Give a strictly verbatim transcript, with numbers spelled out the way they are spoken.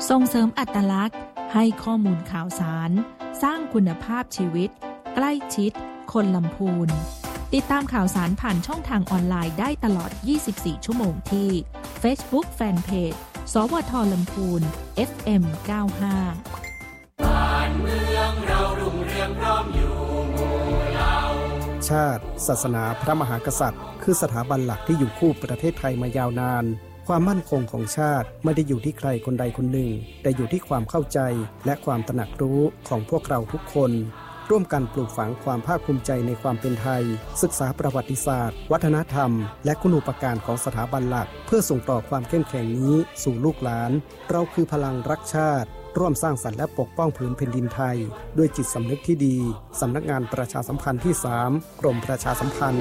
ส่งเสริมอัตลักษณ์ให้ข้อมูลข่าวสารสร้างคุณภาพชีวิตใกล้ชิดคนลำพูนติดตามข่าวสารผ่านช่องทางออนไลน์ได้ตลอดยี่สิบสี่ชั่วโมงที่ Facebook Fanpage สวทลำพูน เอฟ เอ็ม เก้าสิบห้าบ้านเมืองเรารุ่งเรืองพร้อมอยู่หมู่เราชาติศาสนาพระมหากษัตริย์คือสถาบันหลักที่อยู่คู่ประเทศไทยมายาวนานความมั่นคงของชาติไม่ได้อยู่ที่ใครคนใดคนหนึ่งแต่อยู่ที่ความเข้าใจและความตระหนักรู้ของพวกเราทุกคนร่วมกันปลูกฝังความภาคภูมิใจในความเป็นไทยศึกษาประวัติศาสตร์วัฒนธรรมและคุณูปการของสถาบันหลักเพื่อส่งต่อความเข้มแข็งนี้สู่ลูกหลานเราคือพลังรักชาติร่วมสร้างสรรค์และปกป้องผืนแผ่นดินไทยด้วยจิตสำนึกที่ดีสำนักงานประชาสัมพันธ์ที่สามกรมประชาสัมพันธ์